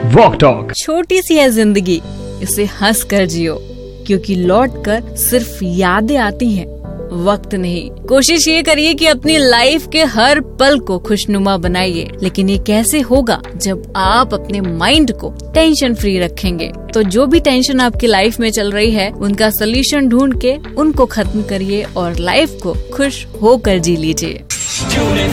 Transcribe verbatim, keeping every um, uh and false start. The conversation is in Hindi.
Walk talk. छोटी सी है जिंदगी, इसे हंस कर जियो, क्योंकि लौट कर सिर्फ यादें आती हैं, वक्त नहीं। कोशिश ये करिए कि अपनी लाइफ के हर पल को खुशनुमा बनाइए, लेकिन ये कैसे होगा जब आप अपने माइंड को टेंशन फ्री रखेंगे। तो जो भी टेंशन आपकी लाइफ में चल रही है, उनका सोल्यूशन ढूंढ के उनको खत्म करिए और लाइफ को खुश होकर जी लीजिए।